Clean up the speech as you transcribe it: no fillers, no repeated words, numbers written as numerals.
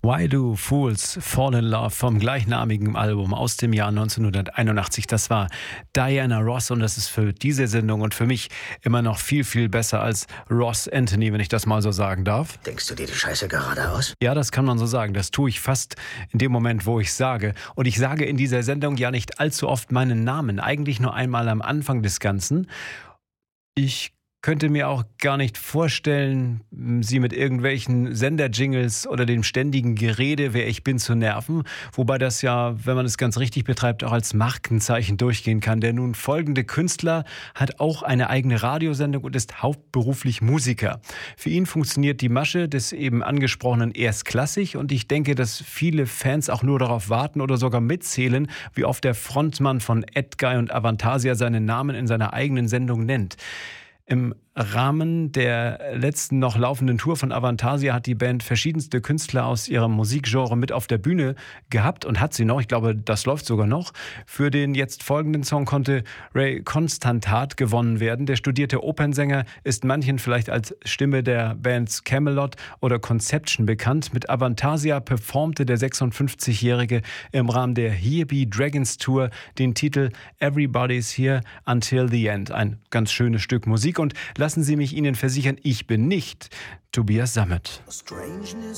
Why Do Fools Fall in Love vom gleichnamigen Album aus dem Jahr 1981. Das war Diana Ross und das ist für diese Sendung und für mich immer noch viel, viel besser als Ross Anthony, wenn ich das mal so sagen darf. Denkst du dir die Scheiße gerade aus? Ja, das kann man so sagen. Das tue ich fast in dem Moment, wo ich sage. Und ich sage in dieser Sendung ja nicht allzu oft meinen Namen. Eigentlich nur einmal am Anfang des Ganzen. Ich könnte mir auch gar nicht vorstellen, Sie mit irgendwelchen Sender-Jingles oder dem ständigen Gerede, wer ich bin, zu nerven. Wobei das ja, wenn man es ganz richtig betreibt, auch als Markenzeichen durchgehen kann. Der nun folgende Künstler hat auch eine eigene Radiosendung und ist hauptberuflich Musiker. Für ihn funktioniert die Masche des eben angesprochenen erstklassig und ich denke, dass viele Fans auch nur darauf warten oder sogar mitzählen, wie oft der Frontmann von Edguy und Avantasia seinen Namen in seiner eigenen Sendung nennt. Im Rahmen der letzten noch laufenden Tour von Avantasia hat die Band verschiedenste Künstler aus ihrem Musikgenre mit auf der Bühne gehabt und hat sie noch. Ich glaube, das läuft sogar noch. Für den jetzt folgenden Song konnte Ray Constantat gewonnen werden. Der studierte Opernsänger ist manchen vielleicht als Stimme der Bands Camelot oder Conception bekannt. Mit Avantasia performte der 56-Jährige im Rahmen der Here Be Dragons Tour den Titel Everybody's Here Until the End. Ein ganz schönes Stück Musik und lassen Sie mich Ihnen versichern, ich bin nicht Tobias Sammet.